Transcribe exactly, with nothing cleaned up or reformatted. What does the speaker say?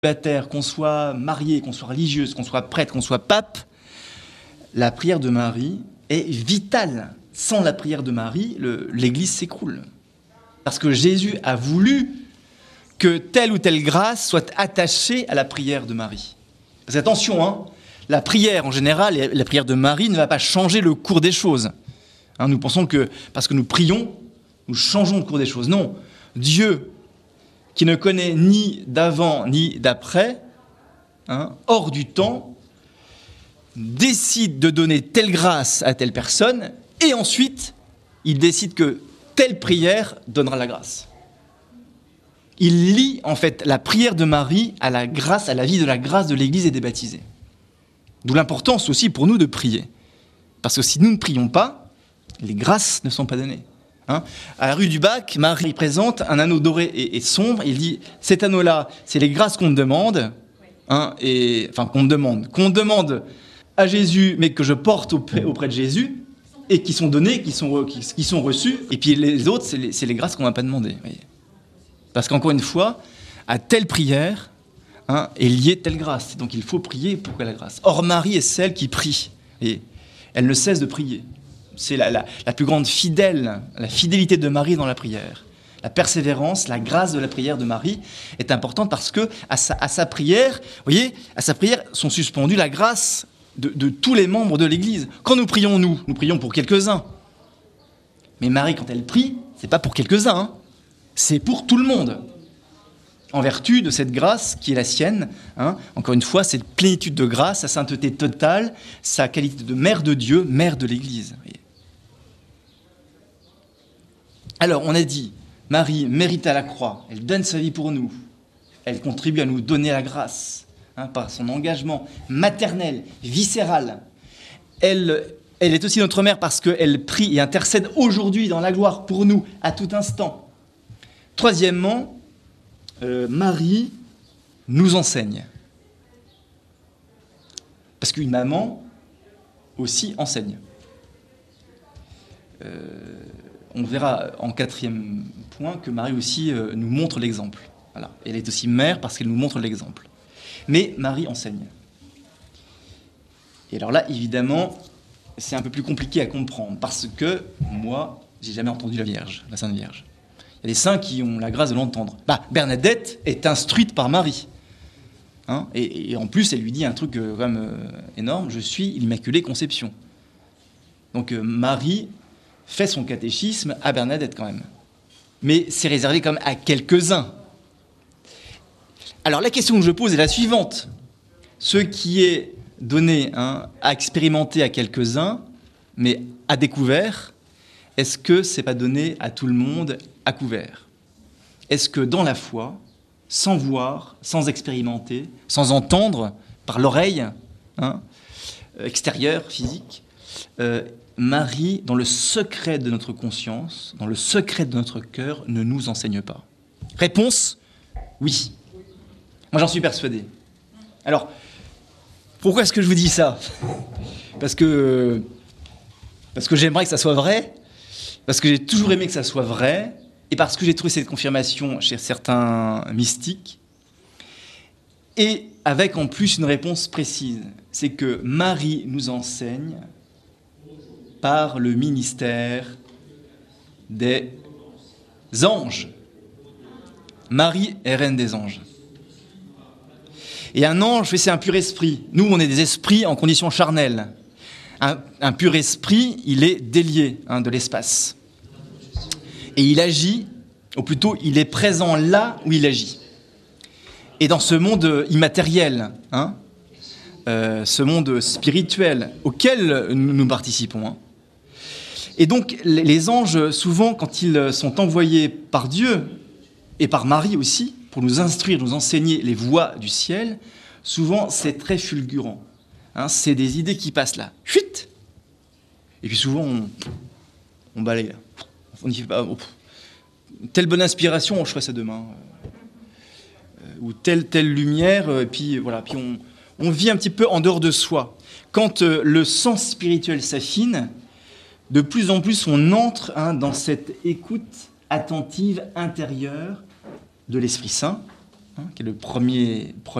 célibataire, qu'on soit marié, qu'on soit religieuse, qu'on soit prêtre, qu'on soit pape, la prière de Marie est vitale. Sans la prière de Marie, le, l'Église s'écroule. Parce que Jésus a voulu que telle ou telle grâce soit attachée à la prière de Marie. Parce que attention, hein, la prière en général, et la prière de Marie ne va pas changer le cours des choses. Hein, nous pensons que parce que nous prions, nous changeons le cours des choses. Non, Dieu, qui ne connaît ni d'avant ni d'après, hein, hors du temps, décide de donner telle grâce à telle personne, et ensuite, il décide que telle prière donnera la grâce. Il lie en fait la prière de Marie à la grâce, à la vie de la grâce de l'Église et des baptisés. D'où l'importance aussi pour nous de prier. Parce que si nous ne prions pas, les grâces ne sont pas données. Hein, à la rue du Bac, Marie présente un anneau doré et, et sombre. Il dit, cet anneau-là, c'est les grâces qu'on te demande, hein, et, enfin qu'on te demande, qu'on demande à Jésus, mais que je porte auprès, auprès de Jésus, et qui sont données, qui sont, qui, qui sont reçues. Et puis les autres, c'est les, c'est les grâces qu'on ne m'a pas demandées. Voyez. Parce qu'encore une fois, à telle prière, hein, est liée telle grâce. Donc il faut prier pour que la grâce. Or, Marie est celle qui prie. Voyez. Elle ne cesse de prier. C'est la, la, la plus grande fidèle, la fidélité de Marie dans la prière. La persévérance, la grâce de la prière de Marie est importante parce que à sa, à sa prière, vous voyez, à sa prière sont suspendues la grâce de, de tous les membres de l'Église. Quand nous prions, nous, nous prions pour quelques-uns. Mais Marie, quand elle prie, c'est pas pour quelques-uns, hein, c'est pour tout le monde. En vertu de cette grâce qui est la sienne, hein, encore une fois, cette plénitude de grâce, sa sainteté totale, sa qualité de mère de Dieu, mère de l'Église. Alors, on a dit, Marie mérite à la croix, elle donne sa vie pour nous, elle contribue à nous donner la grâce, hein, par son engagement maternel, viscéral. Elle, elle est aussi notre mère parce qu'elle prie et intercède aujourd'hui dans la gloire pour nous, à tout instant. Troisièmement, euh, Marie nous enseigne. Parce qu'une maman aussi enseigne. Euh, on verra en quatrième point que Marie aussi euh, nous montre l'exemple. Voilà. Elle est aussi mère parce qu'elle nous montre l'exemple. Mais Marie enseigne. Et alors là, évidemment, c'est un peu plus compliqué à comprendre parce que moi, j'ai jamais entendu la Vierge, la Sainte Vierge. Il y a des saints qui ont la grâce de l'entendre. Bah, Bernadette est instruite par Marie. Hein, et, et en plus, elle lui dit un truc euh, quand même euh, énorme, je suis l'Immaculée Conception. Donc euh, Marie fait son catéchisme à Bernadette quand même. Mais c'est réservé quand même à quelques-uns. Alors la question que je pose est la suivante. Ce qui est donné, hein, à expérimenter à quelques-uns, mais à découvert, est-ce que c'est pas donné à tout le monde à couvert? Est-ce que dans la foi, sans voir, sans expérimenter, sans entendre, par l'oreille, hein, extérieure, physique, euh, Marie, dans le secret de notre conscience, dans le secret de notre cœur, ne nous enseigne pas? Réponse, oui. Moi, j'en suis persuadé. Alors, pourquoi est-ce que je vous dis ça? Parce que, parce que j'aimerais que ça soit vrai, parce que j'ai toujours aimé que ça soit vrai, et parce que j'ai trouvé cette confirmation chez certains mystiques, et avec en plus une réponse précise. C'est que Marie nous enseigne par le ministère des anges. Marie est reine des anges. Et un ange, c'est un pur esprit. Nous, on est des esprits en condition charnelle. Un, un pur esprit, il est délié, hein, de l'espace. Et il agit, ou plutôt, il est présent là où il agit. Et dans ce monde immatériel, hein, euh, ce monde spirituel auquel nous, nous participons. Hein. Et donc, les, les anges, souvent, quand ils sont envoyés par Dieu, et par Marie aussi, pour nous instruire, nous enseigner les voies du ciel, souvent, c'est très fulgurant. Hein, c'est des idées qui passent là. Chut ! Et puis souvent, on, on balaye. On n'y fait pas. Oh, telle bonne inspiration, je ferai ça demain. Euh, ou telle, telle lumière, et puis voilà. Puis on, on vit un petit peu en dehors de soi. Quand euh, le sens spirituel s'affine, de plus en plus, on entre, hein, dans cette écoute attentive intérieure de l'Esprit Saint, hein, qui est le premier,